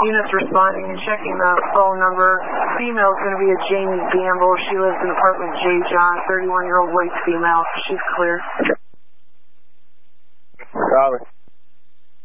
Units responding and checking the phone number. Female is going to be a Jamie Gamble. She lives in apartment J. John, 31-year-old white female. She's clear. Robert.